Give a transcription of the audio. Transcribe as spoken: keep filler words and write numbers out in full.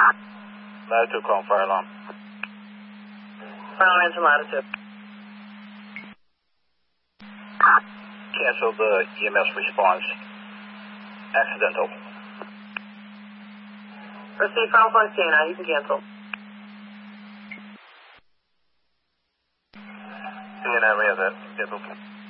Latitude, calling fire alarm. Fire alarm in latitude. Cancel the E M S response. Accidental. Proceed from point K nine, you can cancel. C N N, we have that. Cancel.